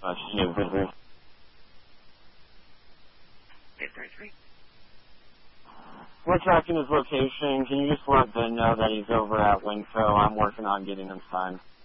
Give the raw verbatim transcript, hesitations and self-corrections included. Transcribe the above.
Uh, Shield Visitor. eight three three. We're tracking his location. Can you just let Ben know that he's over at Wingfo? I'm working on getting him signed.